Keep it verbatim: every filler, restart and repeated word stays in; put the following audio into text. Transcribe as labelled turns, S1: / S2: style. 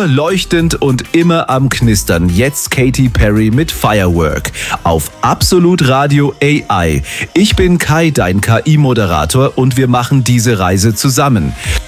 S1: Pur, leuchtend und immer am Knistern. Jetzt Katy Perry mit Firework auf Absolut Radio A I. Ich bin Kai, dein K I-Moderator, und wir machen diese Reise zusammen.